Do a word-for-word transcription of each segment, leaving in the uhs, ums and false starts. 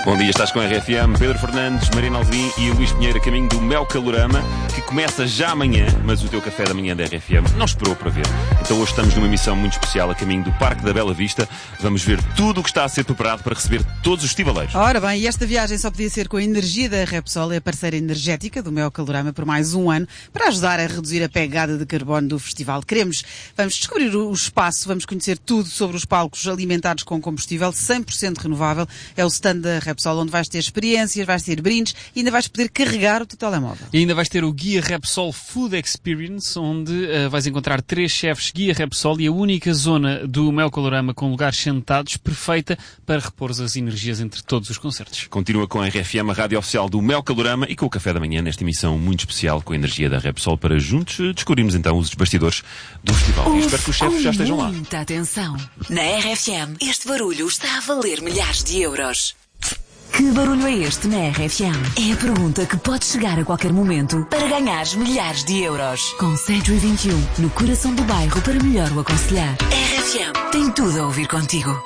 Bom dia, estás com a R F M, Pedro Fernandes, Marina Alvim e Luís Pinheiro a caminho do Mel Calorama, que começa já amanhã, mas o teu café da manhã da R F M não esperou para ver. Então hoje estamos numa missão muito especial a caminho do Parque da Bela Vista. Vamos ver tudo o que está a ser preparado para receber todos os estivaleiros. Ora bem, e esta viagem só podia ser com a energia da Repsol, é a parceira energética do Mel Calorama por mais um ano, para ajudar a reduzir a pegada de carbono do festival. Queremos, vamos descobrir o espaço, vamos conhecer tudo sobre os palcos alimentados com combustível cem por cento renovável. É o stand da Repsol, onde vais ter experiências, vais ter brindes e ainda vais poder carregar o teu telemóvel. E ainda vais ter o Guia Repsol Food Experience, onde uh, vais encontrar três chefes Guia Repsol e a única zona do Mel Calorama com lugares sentados perfeita para repor as energias entre todos os concertos. Continua com a R F M, a rádio oficial do Mel Calorama, e com o café da manhã nesta emissão muito especial com a energia da Repsol, para juntos descobrirmos então os bastidores do festival. E espero que os chefes já estejam lá. Muita atenção. Na R F M, este barulho está a valer milhares de euros. Que barulho é este na R F M? É a pergunta que pode chegar a qualquer momento para ganhares milhares de euros. Com Century vinte e um, no coração do bairro, para melhor o aconselhar. R F M tem tudo a ouvir contigo.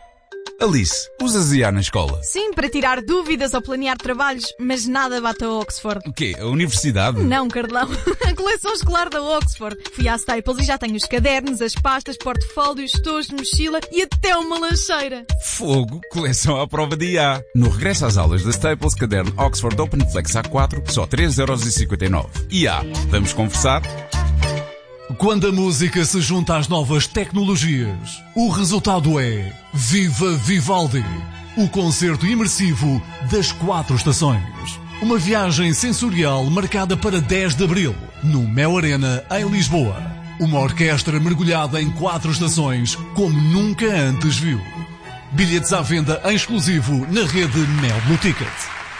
Alice, usas I A na escola? Sim, para tirar dúvidas ou planear trabalhos, mas nada bate a Oxford. O quê? A universidade? Não, Carlão. A coleção escolar da Oxford. Fui à Staples e já tenho os cadernos, as pastas, portfólios, estojos, mochila e até uma lancheira. Fogo, coleção à prova de I A. No regresso às aulas da Staples, caderno Oxford Open Flex A quatro, só três euros e cinquenta e nove. I A, vamos conversar? Quando a música se junta às novas tecnologias, o resultado é Viva Vivaldi, o concerto imersivo das quatro estações. Uma viagem sensorial marcada para dez de abril, no Mel Arena, em Lisboa. Uma orquestra mergulhada em quatro estações, como nunca antes viu. Bilhetes à venda em exclusivo na rede Mel Blue Ticket.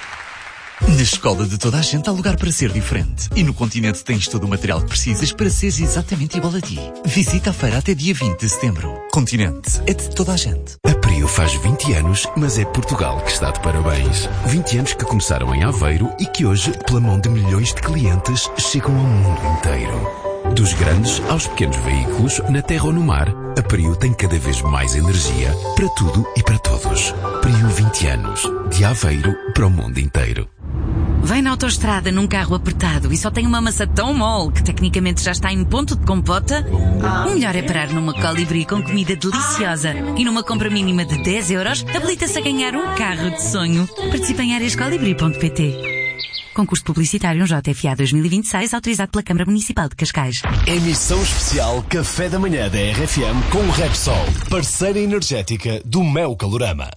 Na escola de toda a gente há lugar para ser diferente. E no Continente tens todo o material que precisas para seres exatamente igual a ti. Visita a feira até dia vinte de setembro. Continente é de toda a gente. A Prio faz vinte anos, mas é Portugal que está de parabéns. vinte anos que começaram em Aveiro e que hoje, pela mão de milhões de clientes, chegam ao mundo inteiro. Dos grandes aos pequenos veículos, na terra ou no mar, a Prio tem cada vez mais energia para tudo e para todos. Prio vinte anos. De Aveiro para o mundo inteiro. Vem na autoestrada num carro apertado e só tem uma massa tão mole que tecnicamente já está em ponto de compota? O melhor é parar numa Colibri com comida deliciosa e numa compra mínima de dez euros habilita-se a ganhar um carro de sonho. Participe em áreas colibri ponto pt. Concurso publicitário J F A dois mil e vinte e seis, autorizado pela Câmara Municipal de Cascais. Emissão especial Café da Manhã da R F M com o Repsol, parceira energética do Mel Calorama.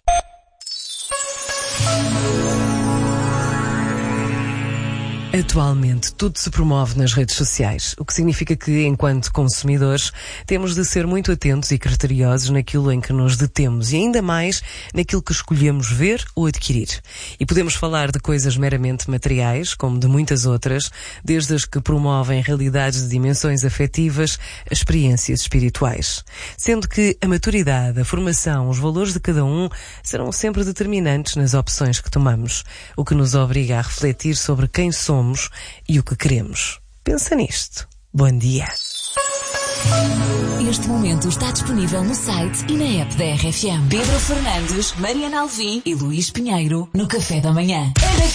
Atualmente, tudo se promove nas redes sociais, o que significa que, enquanto consumidores, temos de ser muito atentos e criteriosos naquilo em que nos detemos e ainda mais naquilo que escolhemos ver ou adquirir. E podemos falar de coisas meramente materiais, como de muitas outras, desde as que promovem realidades de dimensões afetivas a experiências espirituais. Sendo que a maturidade, a formação, os valores de cada um serão sempre determinantes nas opções que tomamos, o que nos obriga a refletir sobre quem somos e o que queremos. Pensa nisto. Bom dia. Este momento está disponível no site e na app da R F M. Pedro Fernandes, Mariana Alvim e Luís Pinheiro no Café da Manhã.